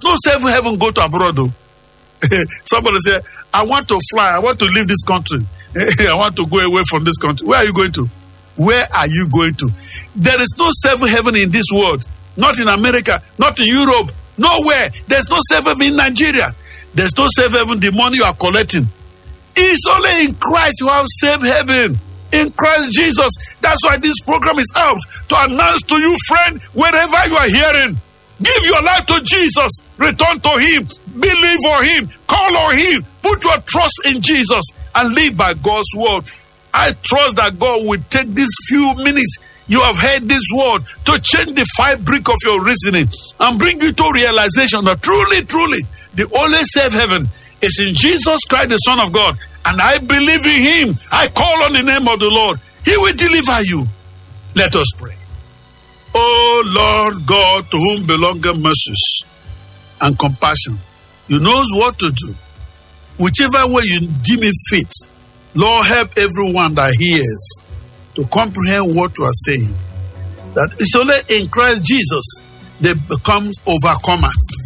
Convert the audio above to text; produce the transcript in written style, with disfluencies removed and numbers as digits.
no safe heaven go to abroad. Though. Somebody say, I want to fly. I want to leave this country. I want to go away from this country. Where are you going to? Where are you going to? There is no safe heaven in this world. Not in America. Not in Europe. Nowhere. There's no safe heaven in Nigeria. There's no safe heaven. The money you are collecting. It's only in Christ you have safe heaven. In Christ Jesus. That's why this program is out to announce to you, friend, wherever you are hearing, give your life to Jesus. Return to Him. Believe on Him. Call on Him. Put your trust in Jesus and live by God's word. I trust that God will take these few minutes you have heard this word to change the fabric of your reasoning and bring you to realization that truly, the only safe heaven is in Jesus Christ, the Son of God. And I believe in Him. I call on the name of the Lord. He will deliver you. Let us pray. Oh Lord God, to whom belong mercies and compassion, you knows what to do. Whichever way you deem it fit, Lord, help everyone that hears to comprehend what you are saying. That it's only in Christ Jesus they become overcomer.